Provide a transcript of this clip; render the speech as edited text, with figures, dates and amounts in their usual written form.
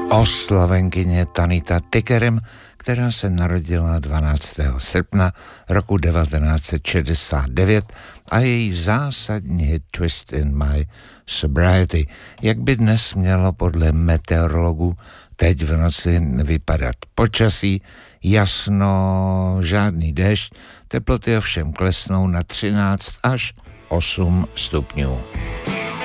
Oslavenkyně Tanita Tikaram, která se narodila 12. srpna roku 1969 a její zásadní hit Twist in My Sobriety. Jak by dnes mělo podle meteorologů teď v noci vypadat počasí? Jasno, žádný déšť, teploty ovšem klesnou na 13 až 8 stupňů.